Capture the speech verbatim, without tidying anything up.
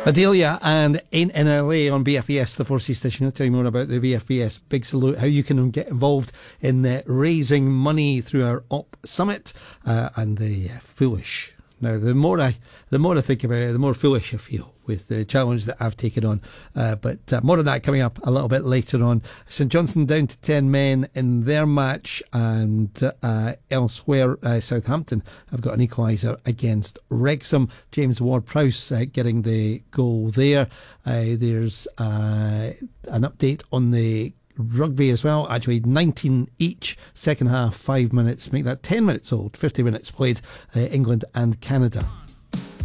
Adelia and Ain't in L A on B F B S, the four C station. I'll tell you more about the B F B S Big Salute, how you can get involved in uh, raising money through our Op Summit, uh, and the uh, foolish. Now, the more I the more I think about it, the more foolish I feel with the challenge that I've taken on. Uh, but uh, more of that coming up a little bit later on. St Johnstone down to ten men in their match, and uh, elsewhere, uh, Southampton have got an equaliser against Wrexham. James Ward-Prowse uh, getting the goal there. Uh, there's uh, an update on the rugby as well. Actually, nineteen each. Second half, five minutes. Make that ten minutes old. fifty minutes played. Uh, England and Canada.